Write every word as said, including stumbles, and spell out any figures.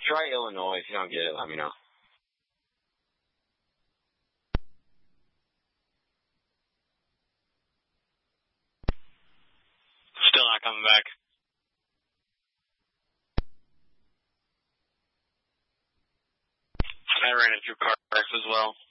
Try Illinois. If you don't get it, let me know. Still not coming back. I ran it through CarX as well.